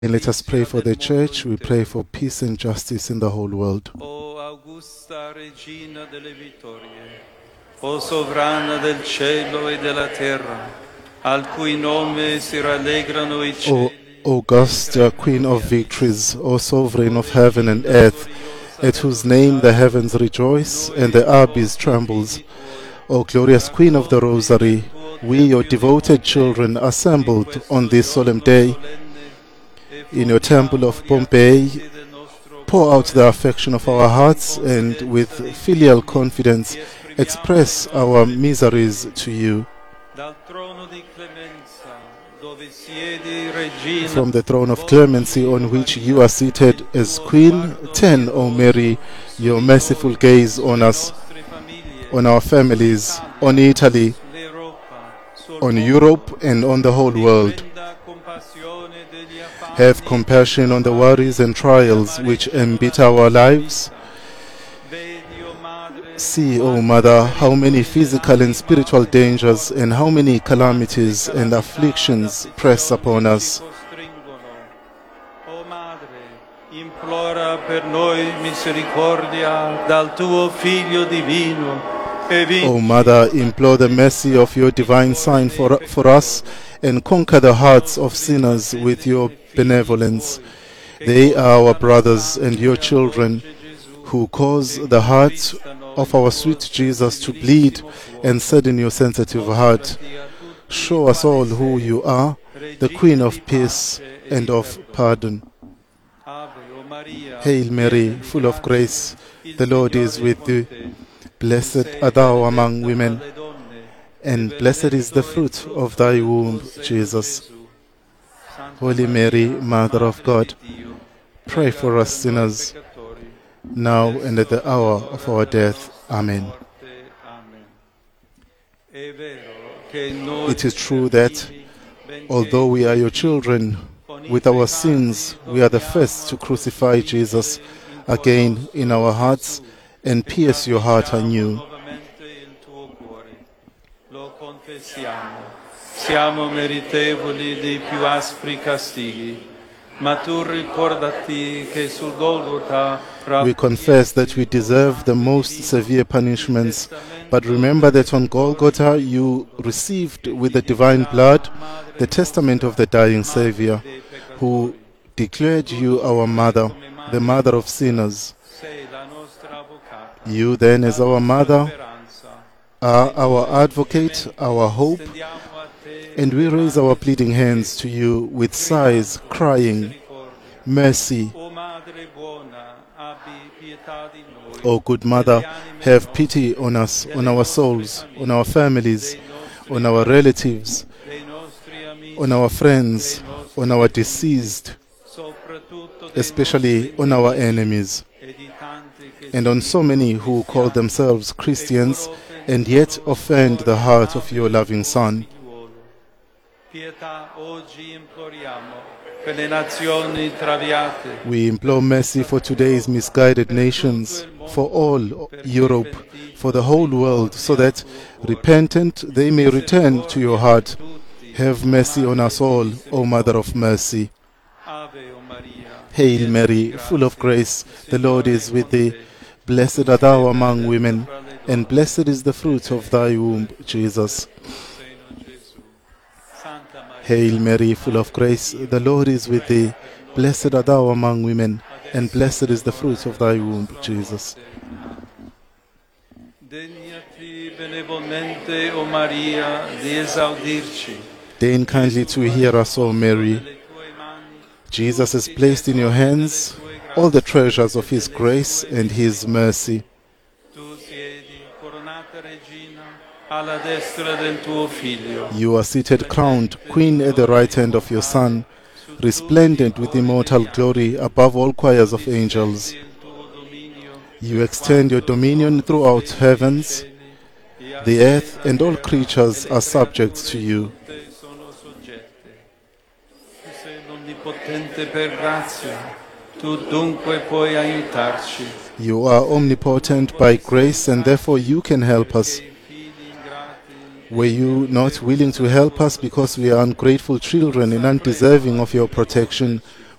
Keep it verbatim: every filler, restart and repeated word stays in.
And let us pray for the Church. We pray for peace and justice in the whole world. O Augusta Regina delle Vittorie, o Sovrana del cielo e della terra, al cui nome si rallegrano i cieli. O Augusta, Queen of victories, O Sovereign of heaven and earth, at whose name the heavens rejoice and the abyss trembles. O glorious Queen of the Rosary, we, your devoted children, assembled on this solemn day in your temple of Pompeii, pour out the affection of our hearts and with filial confidence express our miseries to you. From the throne of clemency on which you are seated as Queen, turn, O Mary, your merciful gaze on us, on our families, on Italy, on Europe and on the whole world. Have compassion on the worries and trials which embitter our lives. See, O Mother, how many physical and spiritual dangers and how many calamities and afflictions press upon us. O Madre, implora per noi misericordia dal tuo Figlio divino. O Mother, implore the mercy of your divine Son for, for us and conquer the hearts of sinners with your benevolence. They are our brothers and your children who cause the heart of our sweet Jesus to bleed and sadden your sensitive heart. Show us all who you are, the Queen of peace and of pardon. Hail Mary, full of grace, the Lord is with thee. Blessed art thou among women, and blessed is the fruit of thy womb, Jesus. Holy Mary, Mother of God, pray for us sinners, now and at the hour of our death. Amen. It is true that, although we are your children, with our sins we are the first to crucify Jesus again in our hearts and pierce your heart anew. Siamo meritevoli dei più aspri castighi, ma tu ricordati che sul Golgotha. We confess that we deserve the most severe punishments, but remember that on Golgotha you received with the divine blood the testament of the dying Savior, who declared you our mother, the mother of sinners. You then, as our mother, are our advocate, our hope, and we raise our pleading hands to you with sighs, crying, Mercy. O good Mother, have pity on us, on our souls, on our families, on our relatives, on our friends, on our deceased, especially on our enemies, and on so many who call themselves Christians and yet offend the heart of your loving Son. We implore mercy for today's misguided nations, for all Europe, for the whole world, so that, repentant, they may return to your heart. Have mercy on us all, O Mother of Mercy. Hail Mary, full of grace, the Lord is with thee. Blessed art thou among women, and blessed is the fruit of thy womb, Jesus. Hail Mary, full of grace, the Lord is with thee. Blessed art thou among women, and blessed is the fruit of thy womb, Jesus. Deign kindly to hear us, O Mary. Jesus has placed in your hands all the treasures of his grace and his mercy. You are seated crowned Queen at the right hand of your Son, resplendent with immortal glory above all choirs of angels. You extend your dominion throughout heavens. The earth and all creatures are subject to you. You are omnipotent by grace, and therefore you can help us. Were you not willing to help us because we are ungrateful children and undeserving of your protection,